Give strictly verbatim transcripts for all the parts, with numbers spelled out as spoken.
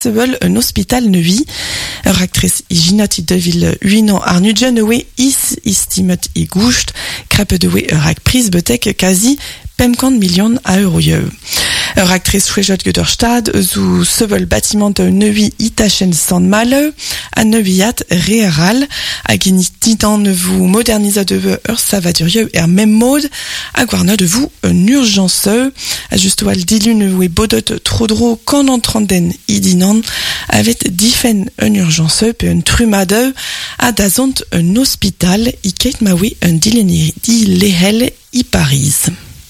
Seul un hôpital nevi. Ur actrice i ginot i devil huit ans ar nugen ewe is istimet i goust, krepe dewe ur ak pris betek quasi pemkant million a euroyeu. Ur actrice chouejot gud ur stad zou sevel bâtiment nevi itachen san male, a neviat reeral, hag inititan vous modernisa de ur savadurieu er mem mod, hag warna de vous un urgence, a justo al dilun ewe bodot trodro kan an tranden idinan, avet difen un urgence pe un trumade, a dazont un hospital i keit mawe un dileneri di lehel i Paris.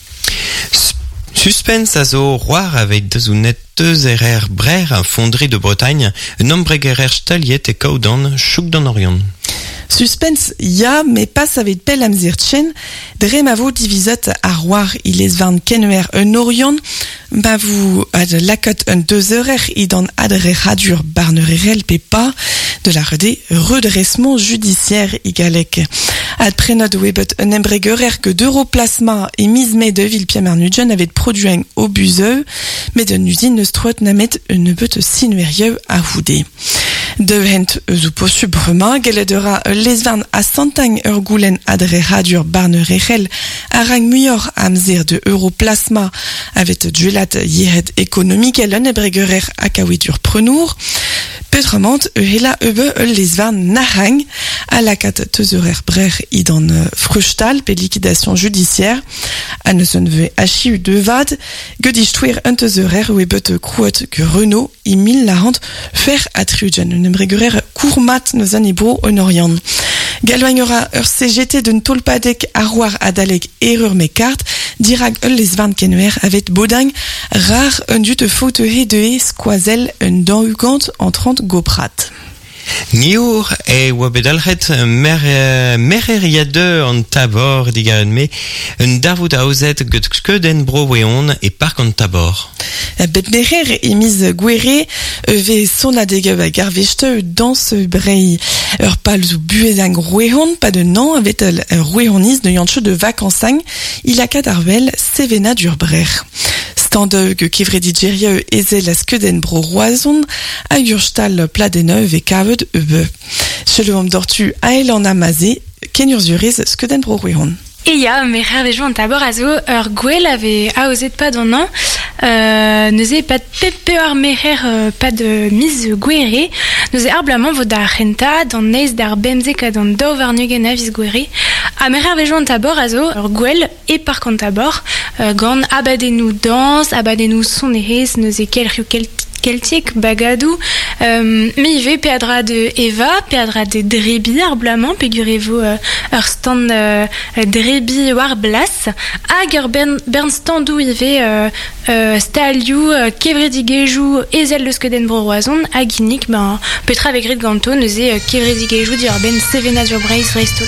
Suspense a zo roar avec deus ou net deus erer brer un fonderie de Bretagne, un ombreg erer staliet e kaudan chouk d'an orion. Suspense, ya, mais pas avec pel am zirtchen, dre ma vo divizot a roar il les van kenuer un orion, ma vous ad lakot un deux heures i dan adre radur barnerel pe pas, de la redé redressement judiciaire i galek. Ad prenod webet un embregerer que d'europlasma et mise me de ville Pierre Nugen avait produit au buseux, mais d'une usine ne stroit namet une beute sinuerieux à houdé. De hent eus ou possubrema, geledera lesvan a santagne ur goulen adre radur barnerechel, arang muior amzer de europlasma avet duelat yehet économique el un ebregerer a kawetur prenour, petrement euhela ebe lesvan narang, a la kat teuzerer brer idan frustal pe liquidation judiciaire, a ne son ve achi u devad, gedistouer un teuzerer ou ebet krouet que Renault i mil larant fer atriugen un embregerer courmat neus an ebro un orion. Galvagnora ur C G T d'un tolpadek a roar adalek erur me kart, dirag ul les van kenuer avet bodang rar un dut faute he de e skoazel un dan ugant en trente goprat. Niour e oa bedalc'het mer, mereriade an tabor digarren me un darvout aozet gant skeudenn bro weon e park an tabor. Bet merer e miz gwere ve son adege ba garveste dans ce brei. Ur pal zou buezang rouehon, pas de nan avet ur rouehoniz de yantche de vakansang, il a kadarvel sevena dur brer. Standeug kevredidjerie ezel a skeudenn bro roazon, a urstal pladeneuve e kavet ebe. Chelo am dortu a el an amaze, ken urzurez skeudenn bro rouehon. Et ya, mes rêves en tabor a zo, ur gwell avait aozet pas d'un an, euh, neuze pas de pepe ar merer, euh, pas de mise gwere, neuze arblamant vod ar renta, dan neiz d'ar bemzek a dan daou var nugen avis gwere, a mes rêves en tabor a zo, ur gwell e park an tabor, euh, gant abadennou dans, abadennou sonerez, neuze kel riu kel Celtic, bagadou, euh, mais il va perdre de Eva, perdre de Drebi, arblamant, pegurevo euh, ur stand euh, Drebi war blas, hag ur bern, bern standou il va euh, euh, staliou, euh, kevredigejou, ezel le skeden broazon, hag inik, ben, petra avec grid ganto, neuze euh, kevredigejou di ur ben sevena dur breiz vreistol.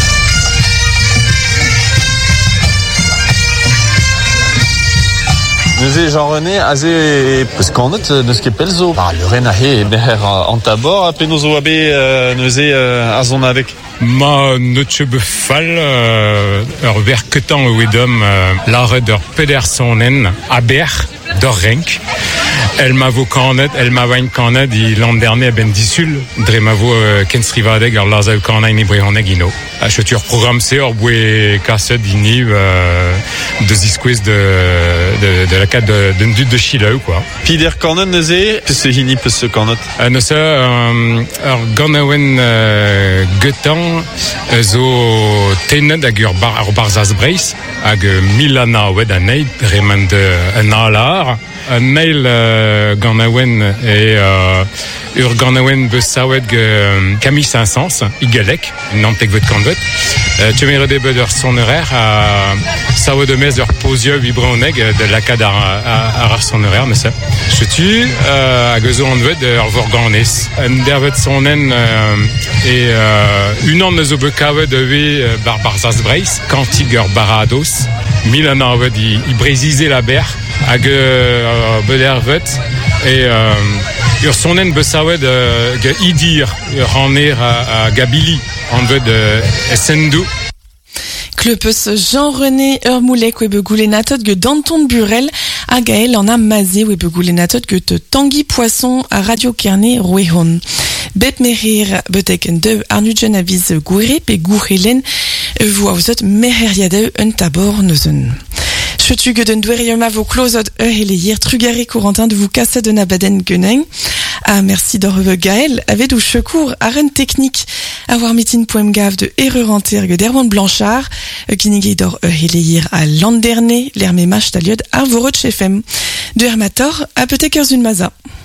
Neuze Jean-René, aze peus kanet neus ket pelzo. Bah, le ren a he ber an tabor, a pe nozo abe neuze a zon avec. Ma neutche befal euh, ur verketan o edom euh, lare d'ur pedersonen a ber d'ur renk. El ma vo kanet, el ma vain kanet i l'an dernier a ben disul, dre ma vo euh, ken srivadeg ur lazav kanai ne brehoneg ino. A chetur program se ur boe kaset ini euh, de ziskwez de, de, de la kat d'un dut de chileu, quoi. Pi der kanet neuze, peus se hini peus se kanet. Euh, neuze euh, ur ganaouen euh, getan zo tenet hag ur bar, ur barzaz breiz hag milana oued a neid remant un alar un neil uh, ganaouen e uh, ur ganaouen beus saouet ge Camille Saint-Saëns i galek nantek vet kanvet uh, tchemere de bed ur sonerer a saouet emez ur pozio vibroneg de lakad ar, ar, ar sonerer nese chetu uh, hag zo an vet ur vorganez un dervet sonen uh, e uh, un an neus o bekavet eve uh, bar barzaz breiz kantig ur barados mil an arvet i, i brezize la ber hag uh, beder vet e uh, ur sonen besaouet uh, ge idir ur aner a, a gabili an vet uh, essendou. Klepeus Jean-René ur moulek webe goulenatot ge Danton Burel A Gaël en a mazé ou begoulenatot que te Tanguy Poisson à Radio Kerné Rouehon. Bet merir betek de arnugen avis gouire pe gourelen vous ausot meheriade un tabor neuzen. Chetu que den douerium vo closot e heleier trugare courantin de vous casser de nabaden guneng. Ah, merci d'Orve Gaël, avait ou secours à une technique avoir mitin poem gave de erreur entergue d'Herman Blanchard, qui n'y d'or e heleier à Landerne, l'hermé mach taliod à vorot chefem. De Hermator à peut-être une maza.